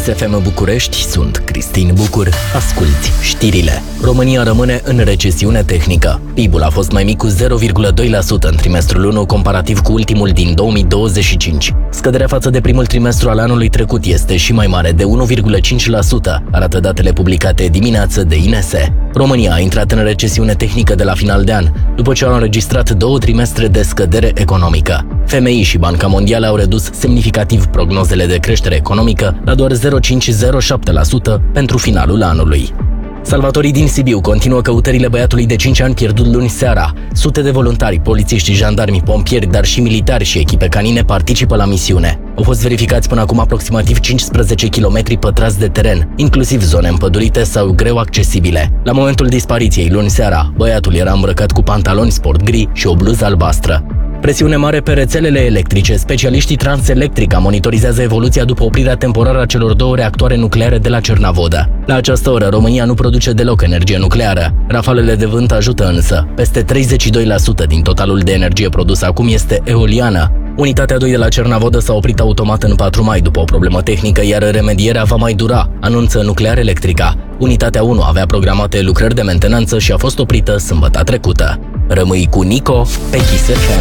Kiss FM București, sunt Cristin Bucur. Asculți știrile. România rămâne în recesiune tehnică. PIB-ul a fost mai mic cu 0,2% în trimestrul 1 comparativ cu ultimul din 2025. Scăderea față de primul trimestru al anului trecut este și mai mare, de 1,5%, arată datele publicate dimineață de INS. România a intrat în recesiune tehnică de la final de an, după ce au înregistrat 2 trimestre de scădere economică. FMI și Banca Mondială au redus semnificativ prognozele de creștere economică la doar 0,5-0,7% pentru finalul anului. Salvatorii din Sibiu continuă căutările băiatului de 5 ani pierdut luni seara. Sute de voluntari, polițiști, jandarmi, pompieri, dar și militari și echipe canine participă la misiune. Au fost verificați până acum aproximativ 15 km pătrați de teren, inclusiv zone împădurite sau greu accesibile. La momentul dispariției luni seara, băiatul era îmbrăcat cu pantaloni sport gri și o bluză albastră. Presiune mare pe rețelele electrice. Specialiștii Transelectrica monitorizează evoluția după oprirea temporară a celor 2 reactoare nucleare de la Cernavodă. La această oră, România nu produce deloc energie nucleară. Rafalele de vânt ajută însă. Peste 32% din totalul de energie produs acum este eoliană. Unitatea 2 de la Cernavodă s-a oprit automat în 4 mai după o problemă tehnică, iar remedierea va mai dura, anunță Nuclear Electrica. Unitatea 1 avea programate lucrări de mentenanță și a fost oprită sâmbătă trecută. Rămâi cu Nico pe Kiss FM.